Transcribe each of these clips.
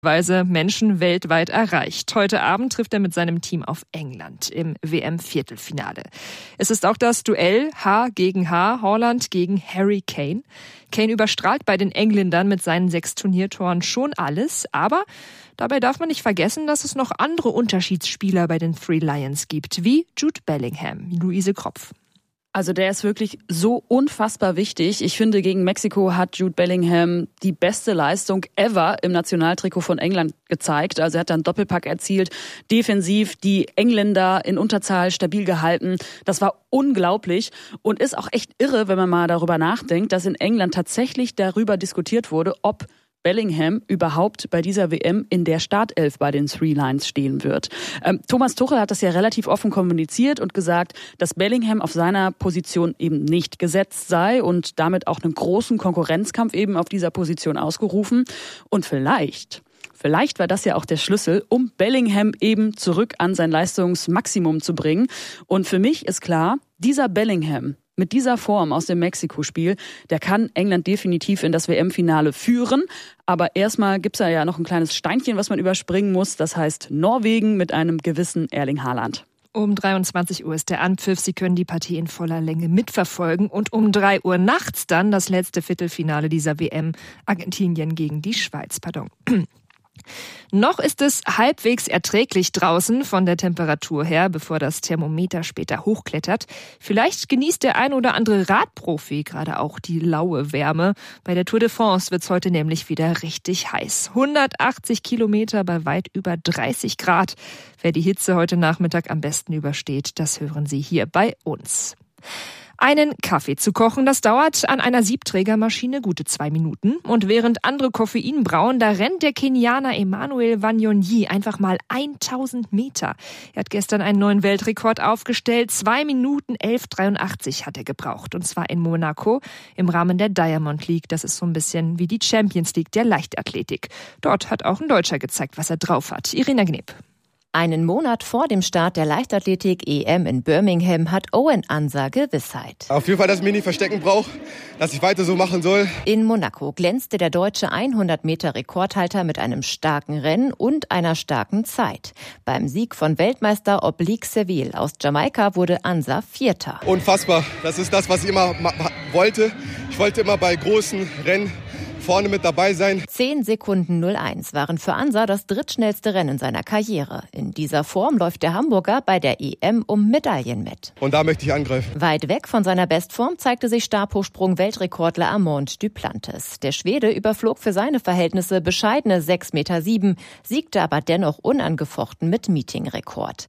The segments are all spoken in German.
Menschen weltweit erreicht. Heute Abend trifft er mit seinem Team auf England im WM-Viertelfinale. Es ist auch das Duell H gegen H, Haaland gegen Harry Kane. Kane überstrahlt bei den Engländern mit seinen 6 Turniertoren schon alles, aber dabei darf man nicht vergessen, dass es noch andere Unterschiedsspieler bei den Three Lions gibt, wie Jude Bellingham, Luise Kropf. Also der ist wirklich so unfassbar wichtig. Ich finde, gegen Mexiko hat Jude Bellingham die beste Leistung ever im Nationaltrikot von England gezeigt. Also er hat dann Doppelpack erzielt, defensiv die Engländer in Unterzahl stabil gehalten. Das war unglaublich und ist auch echt irre, wenn man mal darüber nachdenkt, dass in England tatsächlich darüber diskutiert wurde, ob Bellingham überhaupt bei dieser WM in der Startelf bei den Three Lions stehen wird. Thomas Tuchel hat das ja relativ offen kommuniziert und gesagt, dass Bellingham auf seiner Position eben nicht gesetzt sei und damit auch einen großen Konkurrenzkampf eben auf dieser Position ausgerufen. Und vielleicht war das ja auch der Schlüssel, um Bellingham eben zurück an sein Leistungsmaximum zu bringen. Und für mich ist klar, dieser Bellingham mit dieser Form aus dem Mexiko-Spiel, der kann England definitiv in das WM-Finale führen. Aber erstmal gibt's ja noch ein kleines Steinchen, was man überspringen muss. Das heißt Norwegen mit einem gewissen Erling Haaland. Um 23 Uhr ist der Anpfiff. Sie können die Partie in voller Länge mitverfolgen. Und um 3 Uhr nachts dann das letzte Viertelfinale dieser WM. Argentinien gegen die Schweiz. Noch ist es halbwegs erträglich draußen von der Temperatur her, bevor das Thermometer später hochklettert. Vielleicht genießt der ein oder andere Radprofi gerade auch die laue Wärme. Bei der Tour de France wird's heute nämlich wieder richtig heiß. 180 Kilometer bei weit über 30 Grad. Wer die Hitze heute Nachmittag am besten übersteht, das hören Sie hier bei uns. Einen Kaffee zu kochen, das dauert an einer Siebträgermaschine gute 2 Minuten. Und während andere Koffein brauen, da rennt der Kenianer Emmanuel Wanyonyi einfach mal 1000 Meter. Er hat gestern einen neuen Weltrekord aufgestellt. 2 Minuten 11,83 hat er gebraucht. Und zwar in Monaco im Rahmen der Diamond League. Das ist so ein bisschen wie die Champions League der Leichtathletik. Dort hat auch ein Deutscher gezeigt, was er drauf hat. Irina Gneb. Einen Monat vor dem Start der Leichtathletik-EM in Birmingham hat Owen Ansa Gewissheit. Auf jeden Fall, dass ich mich nicht verstecken brauche, dass ich weiter so machen soll. In Monaco glänzte der deutsche 100-Meter-Rekordhalter mit einem starken Rennen und einer starken Zeit. Beim Sieg von Weltmeister Oblique Seville aus Jamaika wurde Ansa Vierter. Unfassbar, das ist das, was ich immer wollte. Ich wollte immer bei großen Rennen vorne mit dabei sein. 10 Sekunden 01 waren für Ansa das drittschnellste Rennen seiner Karriere. In dieser Form läuft der Hamburger bei der EM um Medaillen mit. Und da möchte ich angreifen. Weit weg von seiner Bestform zeigte sich Stabhochsprung-Weltrekordler Armand Duplantis. Der Schwede überflog für seine Verhältnisse bescheidene 6,7 Meter, siegte aber dennoch unangefochten mit Meetingrekord.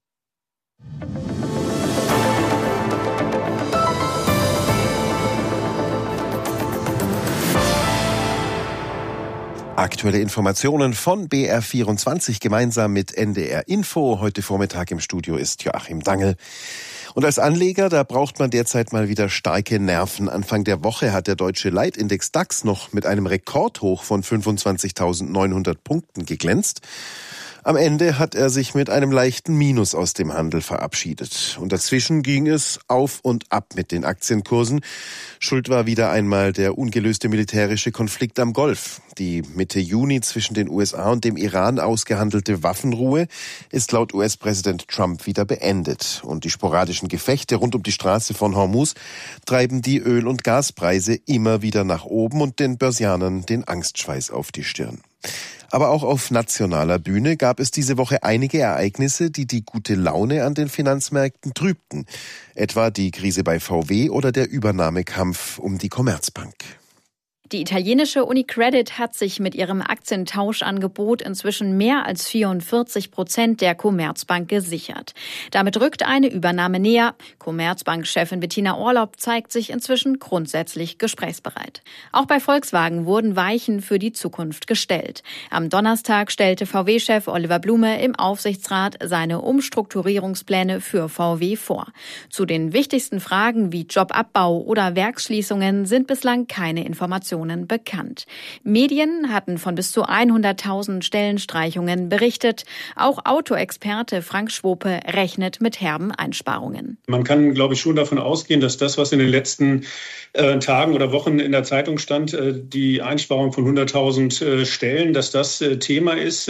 Aktuelle Informationen von BR24 gemeinsam mit NDR Info. Heute Vormittag im Studio ist Joachim Dangel. Und als Anleger, da braucht man derzeit mal wieder starke Nerven. Anfang der Woche hat der deutsche Leitindex DAX noch mit einem Rekordhoch von 25.900 Punkten geglänzt. Am Ende hat er sich mit einem leichten Minus aus dem Handel verabschiedet. Und dazwischen ging es auf und ab mit den Aktienkursen. Schuld war wieder einmal der ungelöste militärische Konflikt am Golf. Die Mitte Juni zwischen den USA und dem Iran ausgehandelte Waffenruhe ist laut US-Präsident Trump wieder beendet. Und die sporadischen Gefechte rund um die Straße von Hormuz treiben die Öl- und Gaspreise immer wieder nach oben und den Börsianern den Angstschweiß auf die Stirn. Aber auch auf nationaler Bühne gab es diese Woche einige Ereignisse, die die gute Laune an den Finanzmärkten trübten. Etwa die Krise bei VW oder der Übernahmekampf um die Commerzbank. Die italienische UniCredit hat sich mit ihrem Aktientauschangebot inzwischen mehr als 44% der Commerzbank gesichert. Damit rückt eine Übernahme näher. Commerzbank-Chefin Bettina Orlopp zeigt sich inzwischen grundsätzlich gesprächsbereit. Auch bei Volkswagen wurden Weichen für die Zukunft gestellt. Am Donnerstag stellte VW-Chef Oliver Blume im Aufsichtsrat seine Umstrukturierungspläne für VW vor. Zu den wichtigsten Fragen wie Jobabbau oder Werksschließungen sind bislang keine Informationen bekannt. Medien hatten von bis zu 100.000 Stellenstreichungen berichtet. Auch Autoexperte Frank Schwope rechnet mit herben Einsparungen. Man kann, glaube ich, schon davon ausgehen, dass das, was in den letzten Tagen oder Wochen in der Zeitung stand, die Einsparung von 100.000 Stellen, dass das Thema ist.